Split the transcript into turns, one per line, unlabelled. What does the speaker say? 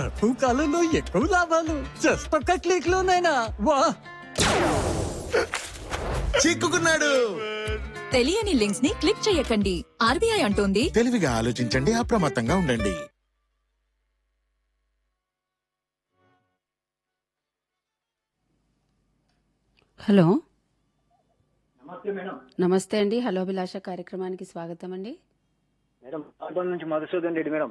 తక్కువ కాలంలో ఎక్కువ లాభాలు జస్ట్ ఒక్క క్లిక్ లోనైనా వా.
చిక్కుకున్నాడు.
తెలియని లింక్స్ ని క్లిక్ చేయకండి. ఆర్బీఐ అంటోంది
తెలివిగా ఆలోచించండి, అప్రమత్తంగా ఉండండి.
హలో,
నమస్తే మేడం.
నమస్తే అండి. హలో అభిలాష కార్యక్రమానికి స్వాగతం అండి.
మేడం నుంచి మధుసూదన్ రెడ్డి మేడం.